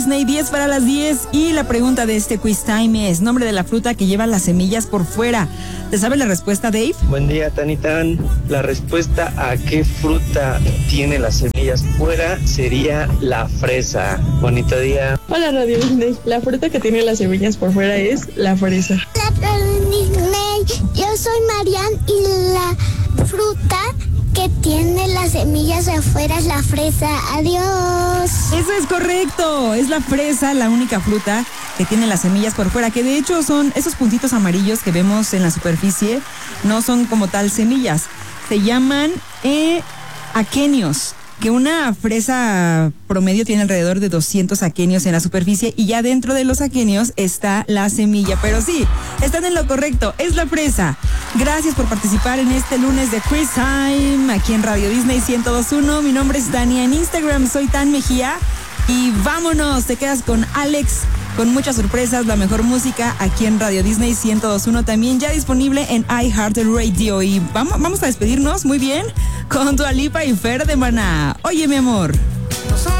Disney, 10 para las 10. Y la pregunta de este quiz time es: nombre de la fruta que lleva las semillas por fuera. ¿Te sabe la respuesta, Dave? Buen día, Tanitán. La respuesta a qué fruta tiene las semillas fuera sería la fresa. Bonito día. Hola, Radio Disney. La fruta que tiene las semillas por fuera es la fresa. Hola, Radio Disney. Yo soy Marian y la fruta que tiene las semillas afuera es la fresa. Adiós. Eso es correcto. Es la fresa, la única fruta que tiene las semillas por fuera, que de hecho son esos puntitos amarillos que vemos en la superficie, no son como tal semillas. Se llaman aquenios, que una fresa promedio tiene alrededor de 200 aquenios en la superficie y ya dentro de los aquenios está la semilla. Pero sí, están en lo correcto, es la fresa. Gracias por participar en este lunes de Quiz Time aquí en Radio Disney 102.1. Mi nombre es Dani, en Instagram soy Tan Mejía y vámonos, te quedas con Alex, con muchas sorpresas, la mejor música aquí en Radio Disney 102.1, también ya disponible en iHeartRadio. Y vamos a despedirnos muy bien con Dua Lipa y Fer de Maná. Oye, mi amor.